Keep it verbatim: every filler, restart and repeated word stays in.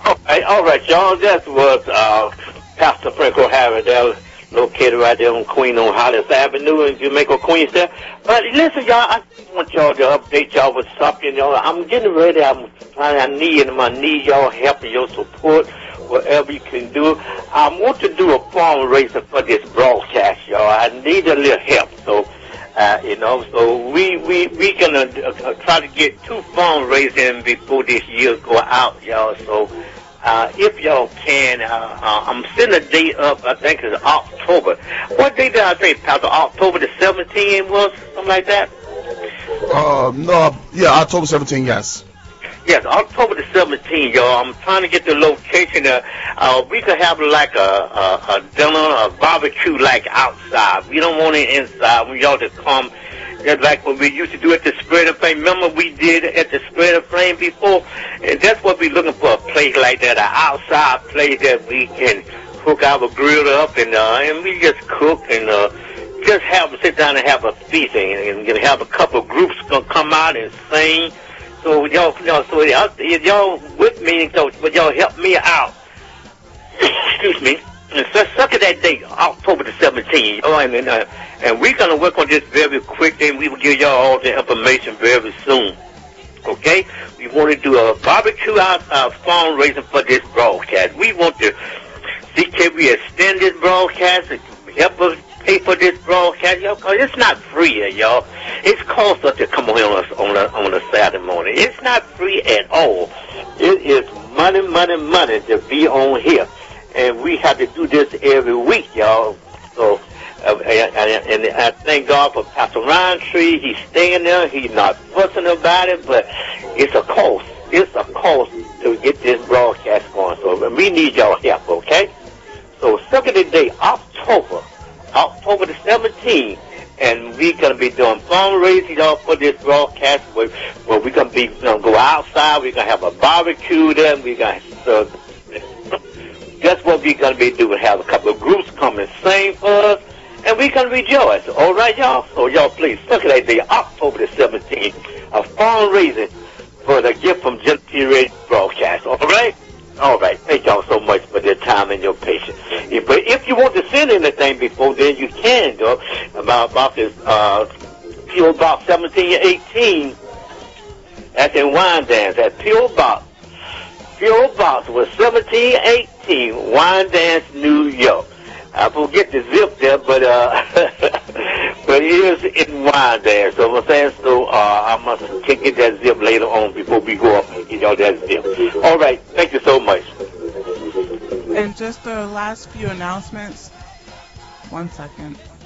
All right, all right, y'all. That was uh, Pastor Franco Harris there, located right there on Queen on Hollis Avenue in Jamaica, Queens there. But listen, y'all, I want y'all to update y'all with something, y'all. I'm getting ready. I'm trying. I need, I need y'all help and your support, whatever you can do. I want to do a fundraiser for this broadcast, y'all. I need a little help, so. Uh, you know, so we we we gonna uh, try to get two fundraising before this year go out, y'all. So uh, if y'all can, uh, uh, I'm setting a date up. I think it's October. What date did I say, Pastor? October the seventeenth was something like that. Uh, no, yeah, October seventeenth, yes. Yes, October the seventeenth, y'all. I'm trying to get the location. Uh, uh, we could have like a, a, a dinner, a barbecue like outside. We don't want it inside. We y'all to come just like what we used to do at the Spread of Flame. Remember we did at the Spread of Flame before? And that's what we're looking for, a place like that, an outside place that we can cook our grill up and, uh, and we just cook and, uh, just have sit down and have a feast and, and have a couple of groups gonna come out and sing. So y'all, you know, so y'all, y'all with me, so but y'all help me out. Excuse me. And so suck at that date, October the seventeenth. Oh, and uh, and we're gonna work on this very quickly, and we will give y'all all the information very soon. Okay? We want to do a barbecue out uh, fundraising for this broadcast. We want to see can we extend this broadcast and help us pay for this broadcast, y'all, cause it's not free, y'all. It's cost us to come on on a, on a, on a Saturday morning. It's not free at all. It is money, money, money to be on here. And we have to do this every week, y'all. So, uh, and, and I thank God for Pastor Ryan Tree. He's staying there. He's not fussing about it, but it's a cost. It's a cost to get this broadcast going. So we need y'all help, okay? So, second day, October. October the seventeenth, and we're going to be doing fundraising y'all for this broadcast where, where we're going to be going to go outside. We're going to have a barbecue there. We're going to, uh, that's what we're going to be doing, have a couple of groups come and sing for us, and we're going to rejoice. All right, y'all? So y'all please look at that day, October the seventeenth, a fundraising for the gift from Genesee Radio broadcast. All right? All right. Thank y'all so much for your time and your patience. If, but if you want to send anything before then, you can, though, about, about this uh, P O Box seventeen eighteen. That's in Wyandanch. That's P O Box. P O Box was seventeen eighteen, Wyandanch, New York. I forget the zip there, but uh, but it is in Wyandanch. So I'm saying, so uh, I must get that zip later on before we go up and get y'all that zip. All right, thank you so much. And just the last few announcements. One second.